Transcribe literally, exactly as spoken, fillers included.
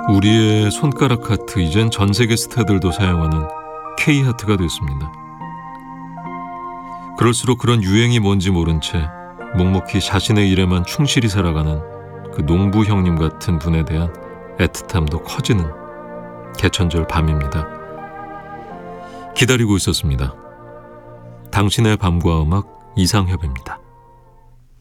우리의 손가락 하트, 이젠 전 세계 스타들도 사용하는 K하트가 됐습니다. 그럴수록 그런 유행이 뭔지 모른 채 묵묵히 자신의 일에만 충실히 살아가는 그 농부 형님 같은 분에 대한 애틋함도 커지는 개천절 밤입니다. 기다리고 있었습니다. 당신의 밤과 음악, 이상협입니다.